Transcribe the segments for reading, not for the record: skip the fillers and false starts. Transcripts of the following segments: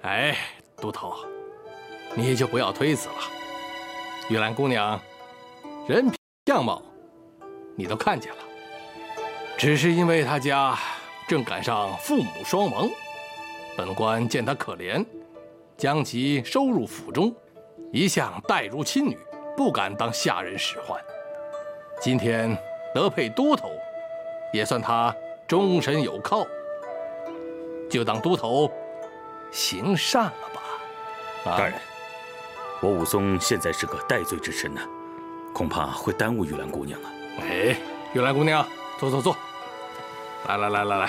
哎，都头，你就不要推辞了。玉兰姑娘，人品相貌你都看见了，只是因为她家正赶上父母双亡，本官见她可怜，将其收入府中，一向待如亲女，不敢当下人使唤。今天得配都头，也算她终身有靠，就当都头行善了吧。 大人，我武松现在是个戴罪之身呢，恐怕会耽误玉兰姑娘啊。 哎，玉兰姑娘，坐。来，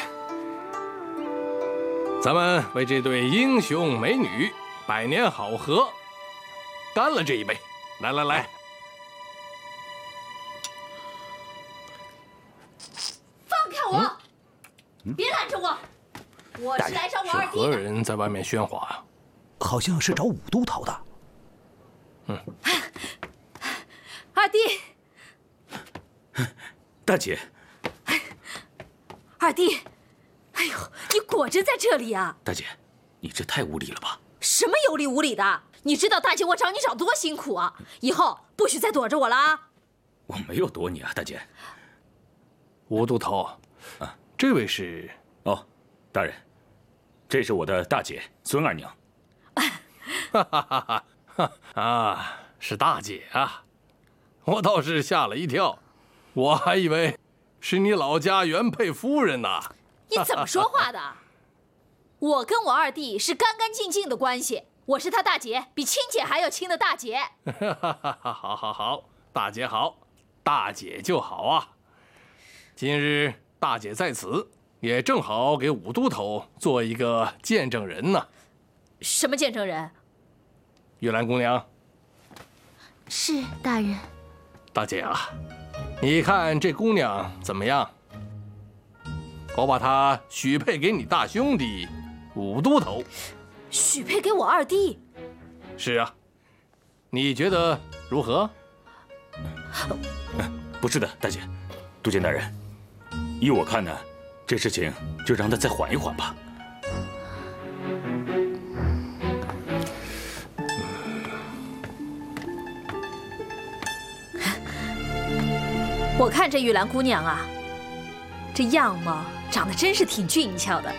咱们为这对英雄美女百年好合，干了这一杯！来。 放开我！别拦着我！我是来找我二弟的。 是何人在外面喧哗啊？ 好像是找武都头的。 二弟， 大姐， 二弟，哎呦，你果真在这里啊！ 大姐，你这太无礼了吧？ 什么有理无礼的？你知道大姐我找你找多辛苦啊！以后不许再躲着我了啊！ 我没有躲你啊，大姐。 吴都头，这位是？ 哦，大人，这是我的大姐孙二娘。 啊，是大姐啊！我倒是吓了一跳，我还以为是你老家原配夫人呢。 你怎么说话的？我跟我二弟是干干净净的关系，我是他大姐，比亲姐还要亲的大姐。 好，大姐好，大姐就好啊。今日大姐在此，也正好给武都头做一个见证人呢。 什么见证人？ 玉兰姑娘。 是大人。 大姐啊，你看这姑娘怎么样？我把她许配给你大兄弟武都头。 许配给我二弟？ 是啊，你觉得如何？ 不是的，大姐，督监大人，依我看呢，这事情就让他再缓一缓吧。 我看这玉兰姑娘啊，这样貌长得真是挺俊俏的。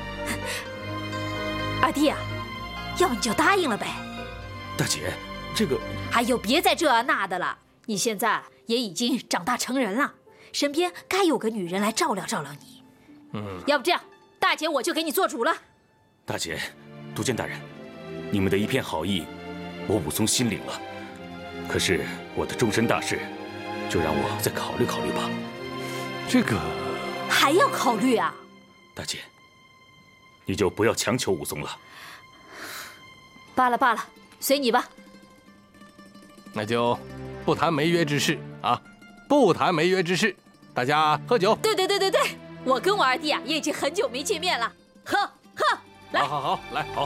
二弟啊，要不你就答应了呗。 大姐，这个…… 哎呦，别再这那的了，你现在也已经长大成人了，身边该有个女人来照料照料你。要不这样，大姐我就给你做主了。 大姐，督监大人，你们的一片好意，我武松心领了。可是我的终身大事，就让我再考虑考虑吧。 这个还要考虑啊？ 大姐，你就不要强求武松了。 罢了，随你吧。 那就不谈没约之事啊，不谈没约之事，大家喝酒。 对，我跟我二弟啊也已经很久没见面了，喝，来， 好，来，好，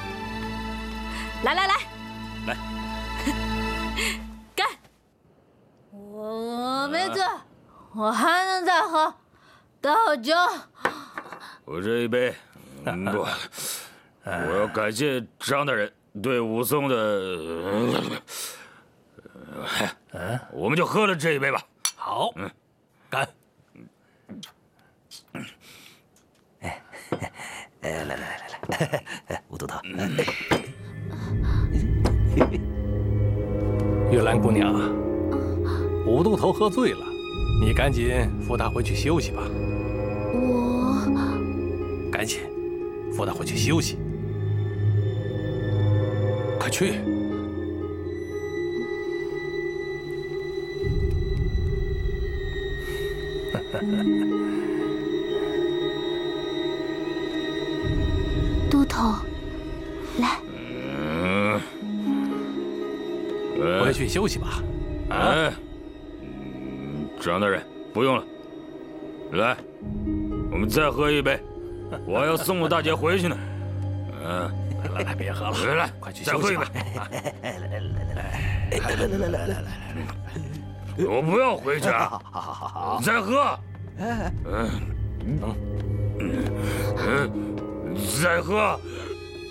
来， 来， 干！我没醉，我还能再喝，倒酒。 我这一杯，不，我要感谢张大人对武松的，我们就喝了这一杯吧。 好，干！ 来，武都头。 玉兰姑娘，武都头喝醉了，你赶紧扶他回去休息吧。赶紧扶他回去休息，快去！ 都头，来。 回去休息吧。 张大人，不用了。来，我们再喝一杯，我要送我大姐回去呢。 来，别喝了， 来， 快去休息吧。 来， 我不要回去啊！ 好， 再喝。再喝。